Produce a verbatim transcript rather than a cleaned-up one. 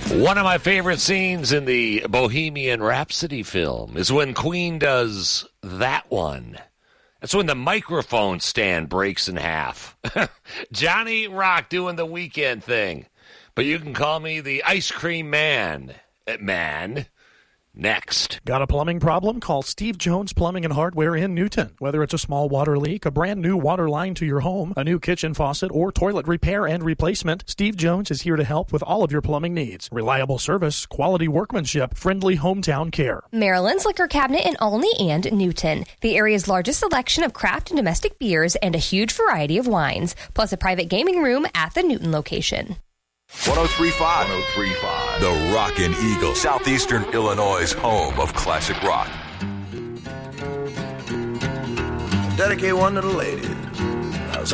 One of my favorite scenes in the Bohemian Rhapsody film is when Queen does that one. That's when the microphone stand breaks in half. Johnny Rock doing the Weekend thing. But you can call me the Ice Cream Man. Man. Next. Got a plumbing problem? Call Steve Jones Plumbing and Hardware in Newton. Whether it's a small water leak, a brand new water line to your home, a new kitchen faucet, or toilet repair and replacement, Steve Jones is here to help with all of your plumbing needs. Reliable service, quality workmanship, friendly hometown care. Maryland's Liquor Cabinet in Olney and Newton. The area's largest selection of craft and domestic beers and a huge variety of wines, plus a private gaming room at the Newton location. one oh three point five. one oh three point five. The Rockin' Eagle, Southeastern Illinois' home of classic rock. Dedicate one to the ladies.